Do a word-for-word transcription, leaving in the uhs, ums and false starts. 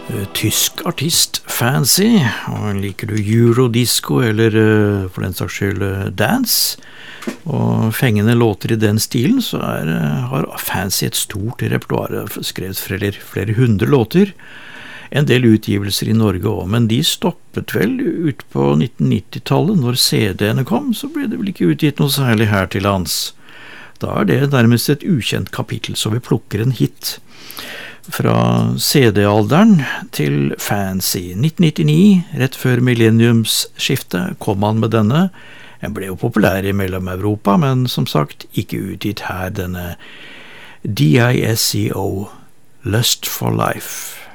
Tysk artist Fancy, og liker du eurodisco eller for den saks skyld dance og fengende låter i den stilen, så er, har Fancy et stort repertoire, skrevet flere, flere hundre låter, en del utgivelser i Norge også, men de stoppet vel ut på nitten nitti-tallet. Når C D-ene kom, så ble det vel ikke utgitt noe særlig her til lands. Da er det nærmest et ukjent kapittel, så vi plukker en hit fra C D-alderen til Fancy. nitten nittini, rett før millenniumsskiftet, kom han med denne. Den ble jo populær i Mellom-Europa, men som sagt ikke utgitt her, denne D I S C O, Lust for Life.